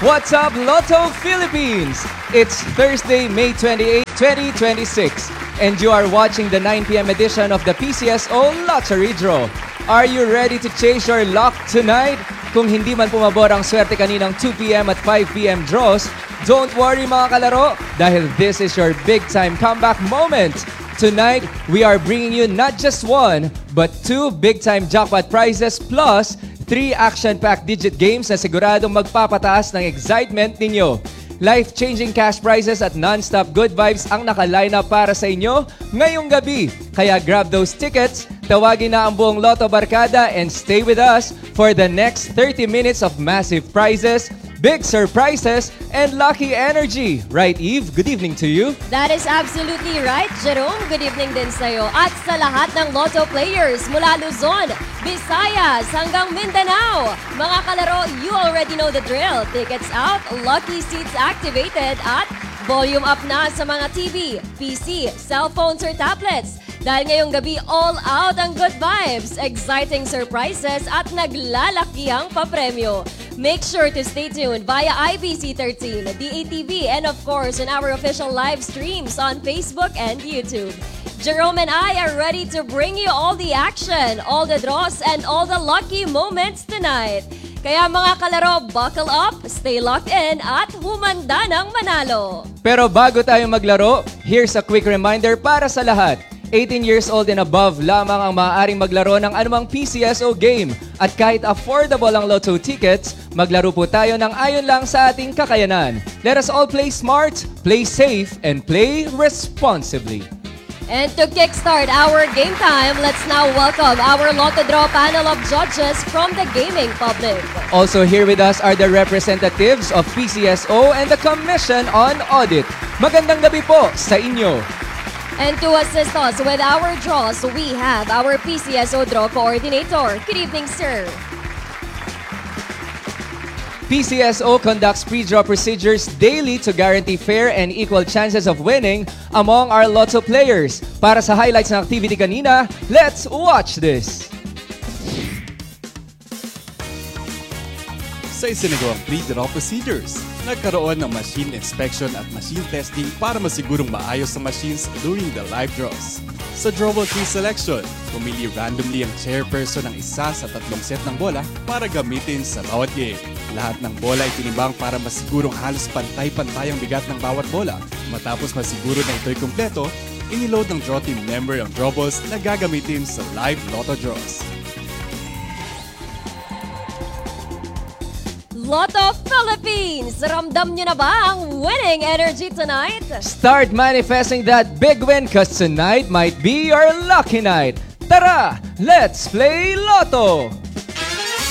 What's up, Lotto Philippines? It's Thursday, May 28, 2026, and you are watching the 9 p.m. edition of the PCSO Lottery Draw. Are you ready to chase your luck tonight? Kung hindi man pumabor ang swerte kaninang 2 p.m. at 5 p.m. draws, don't worry mga kalaro, dahil this is your big-time comeback moment. Tonight, we are bringing you not just one, but 2 big-time jackpot prizes plus 3 action-packed digit games na siguradong magpapataas ng excitement ninyo. Life-changing cash prizes at non-stop good vibes ang nakaline up para sa inyo ngayong gabi. Kaya grab those tickets, tawagin na ang buong Lotto Barkada and stay with us for the next 30 minutes of massive prizes, big surprises, and lucky energy. Right, Eve? Good evening to you. That is absolutely right, Jerome. Good evening din sa'yo. At sa lahat ng Lotto players mula Luzon, Visayas hanggang Mindanao. Mga kalaro, you already know the drill. Tickets out, lucky seats activated, at volume up na sa mga TV, PC, cellphones, or tablets. Dahil ngayong gabi, all out ang good vibes, exciting surprises, at naglalakihang papremyo. Make sure to stay tuned via IBC 13, DATV, and of course on our official live streams on Facebook and YouTube. Jerome and I are ready to bring you all the action, all the draws, and all the lucky moments tonight. Kaya mga kalaro, buckle up, stay locked in, at humanda ng manalo. Pero bago tayo maglaro, here's a quick reminder para sa lahat. 18 years old and above lamang ang maaaring maglaro ng anumang PCSO game. At kahit affordable ang Lotto tickets, maglaro po tayo ng ayon lang sa ating kakayanan. Let us all play smart, play safe, and play responsibly. And to kickstart our game time, let's now welcome our Lotto Draw panel of judges from the gaming public. Also here with us are the representatives of PCSO and the Commission on Audit. Magandang gabi po sa inyo. And to assist us with our draws, we have our PCSO Draw Coordinator. Good evening, sir. PCSO conducts pre-draw procedures daily to guarantee fair and equal chances of winning among our Lotto players. Para sa highlights ng activity kanina, let's watch this! Sa isinagawang pre-draw procedures, nagkaroon ng machine inspection at machine testing para masigurong maayos ang machines during the live draws. Sa drawable key selection, pumili randomly ang chairperson ng isa sa 3 set ng bola para gamitin sa bawat game. Lahat ng bola ay tinimbang para masigurong halos pantay-pantay ang bigat ng bawat bola. Matapos masiguro na ito'y kumpleto, iniload ng draw team member ang drawables na gagamitin sa live Lotto draws. Lotto Philippines! Ramdam nyo na ba ang winning energy tonight? Start manifesting that big win cause tonight might be your lucky night. Tara, let's play Lotto!